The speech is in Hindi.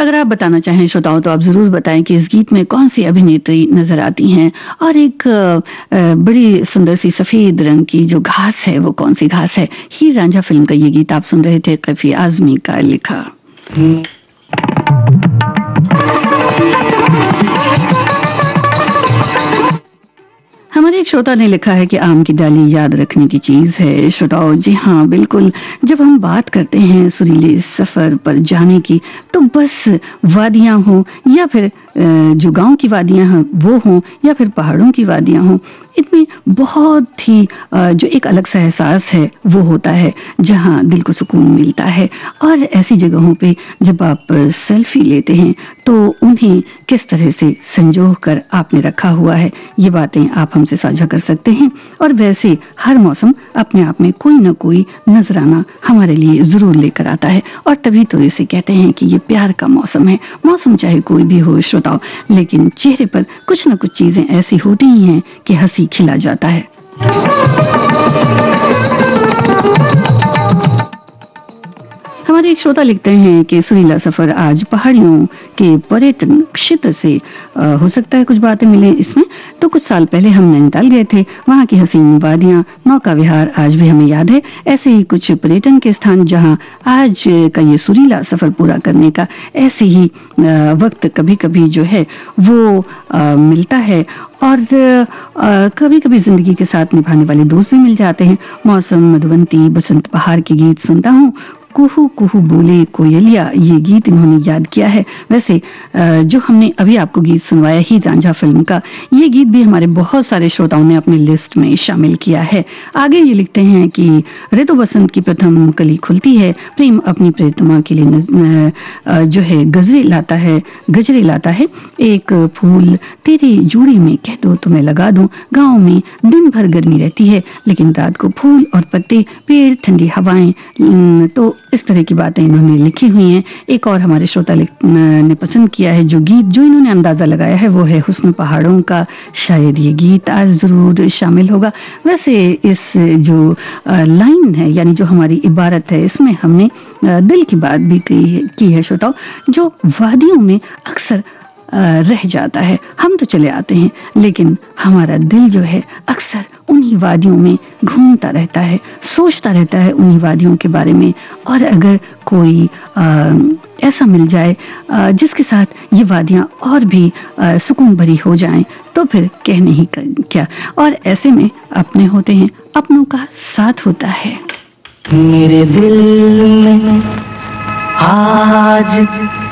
अगर आप बताना चाहें श्रोताओं तो आप जरूर बताएं कि इस गीत में कौन सी अभिनेत्री नजर आती हैं और एक बड़ी सुंदर सी सफेद रंग की जो घास है वो कौन सी घास है। हीर रांझा फिल्म का ये गीत आप सुन रहे थे, कफी आजमी का लिखा। हमारे एक श्रोता ने लिखा है कि आम की डाली याद रखने की चीज है। श्रोताओं जी हाँ बिल्कुल, जब हम बात करते हैं सुरीले सफर पर जाने की तो बस वादियां हों या फिर जो गांव की वादियां हैं वो हों या फिर पहाड़ों की वादियां हों, इनमें बहुत ही जो एक अलग सा एहसास है वो होता है जहां दिल को सुकून मिलता है। और ऐसी जगहों पे जब आप सेल्फी लेते हैं तो उन्हें किस तरह से संजो कर आपने रखा हुआ है ये बातें आप हमसे साझा कर सकते हैं। और वैसे हर मौसम अपने आप में कोई न कोई नजराना हमारे लिए जरूर लेकर आता है और तभी तो इसे कहते हैं कि ये प्यार का मौसम है। मौसम चाहे कोई भी हो श्रोताओं, लेकिन चेहरे पर कुछ न कुछ चीजें ऐसी होती ही हैं कि हंसी खिला जाता है। हमारे एक श्रोता लिखते हैं कि सुरीला सफर आज पहाड़ियों के पर्यटन क्षेत्र से हो सकता है कुछ बातें मिले इसमें। तो कुछ साल पहले हम नैनीताल गए थे, वहां की हसीन वादियां, नौका विहार आज भी हमें याद है। ऐसे ही कुछ पर्यटन के स्थान जहां आज का ये सुरीला सफर पूरा करने का ऐसे ही वक्त कभी कभी जो है वो मिलता है और कभी कभी जिंदगी के साथ निभाने वाले दोस्त भी मिल जाते हैं। मौसम, मधुवंती, बसंत बहार के गीत सुनता हूँ, कुहू कुहू बोले कोयलिया, ये गीत इन्होंने याद किया है। वैसे जो हमने अभी आपको गीत सुनवाया हीर रांझा फिल्म का, ये गीत भी हमारे बहुत सारे श्रोताओं ने अपनी लिस्ट में शामिल किया है। आगे ये लिखते हैं कि ऋतु बसंत की प्रथम कली खुलती है, प्रेम अपनी प्रियतमा के लिए जो है गजरे लाता है, एक फूल तेरी जूड़ी में कह दो तो मैं लगा दूं। गाँव में दिन भर गर्मी रहती है लेकिन रात को फूल और पत्ते, पेड़, ठंडी हवाएं, तो इस तरह की बातें इन्होंने लिखी हुई हैं। एक और हमारे श्रोता ने पसंद किया है जो गीत, जो इन्होंने अंदाजा लगाया है वो है हुस्न पहाड़ों का। शायद ये गीत आज जरूर शामिल होगा। वैसे इस जो लाइन है यानी जो हमारी इबारत है इसमें हमने दिल की बात भी की है श्रोताओं, जो वादियों में अक्सर रह जाता है। हम तो चले आते हैं लेकिन हमारा दिल जो है अक्सर उन्हीं वादियों में घूमता रहता है, सोचता रहता है उन्हीं वादियों के बारे में। और अगर कोई ऐसा मिल जाए जिसके साथ ये वादियां और भी सुकून भरी हो जाएं तो फिर कहने ही क्या। और ऐसे में अपने होते हैं, अपनों का साथ होता है। मेरे दिल में आज